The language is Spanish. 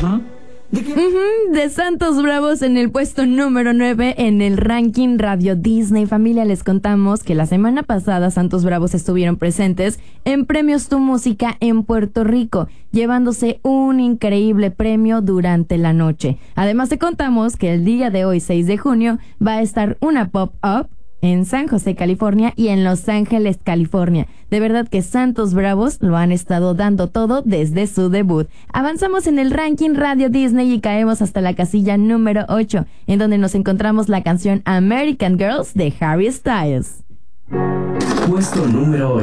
De Santos Bravos en el puesto número 9 en el ranking Radio Disney. Familia, les contamos que la semana pasada Santos Bravos estuvieron presentes en Premios Tu Música en Puerto Rico, llevándose un increíble premio durante la noche. Además te contamos que el día de hoy, 6 de junio, va a estar una pop-up en San José, California y en Los Ángeles, California. De verdad que Santos Bravos lo han estado dando todo desde su debut. Avanzamos en el ranking Radio Disney y caemos hasta la casilla número 8, en donde nos encontramos la canción American Girls de Harry Styles. Puesto número 8.